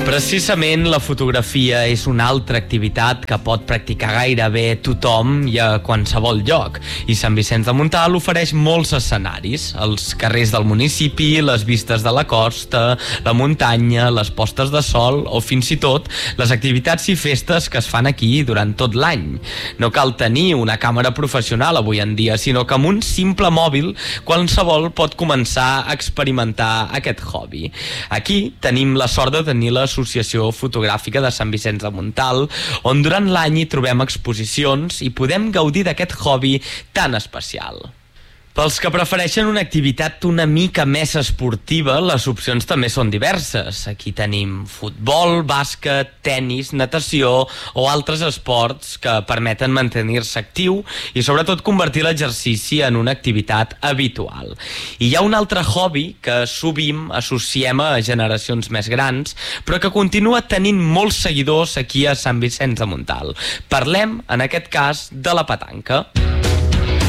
Precisament la fotografia és una altra activitat que pot practicar gairebé tothom i a qualsevol lloc. I Sant Vicenç de Montalt ofereix molts escenaris. Els carrers del municipi, les vistes de la costa, la muntanya, les postes de sol o fins i tot les activitats i festes que es fan aquí durant tot l'any. No cal tenir una càmera professional avui en dia, sinó que amb un simple mòbil qualsevol pot començar a experimentar aquest hobby. Aquí tenim la sort de tenir l'Associació Fotogràfica de Sant Vicenç de Montalt, on durant l'any hi trobem exposicions i podem gaudir d'aquest hobby tan especial. Pels que prefereixen una activitat una mica més esportiva, les opcions també són diverses. Aquí tenim futbol, bàsquet, tenis, natació o altres esports que permeten mantenir-se actiu i sobretot convertir l'exercici en una activitat habitual. I hi ha un altre hobby que sovint associem a generacions més grans, però que continua tenint molts seguidors aquí a Sant Vicenç de Montalt. Parlem, en aquest cas, de la petanca.